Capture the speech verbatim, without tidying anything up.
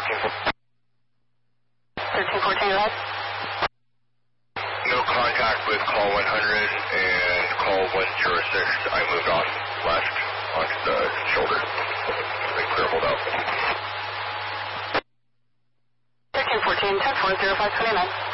thirteen fourteen, go ahead. No contact with call one hundred and call one zero six. I moved off left onto the shoulder. They clearable out. thirteen fourteen, ten four zero five twenty-nine.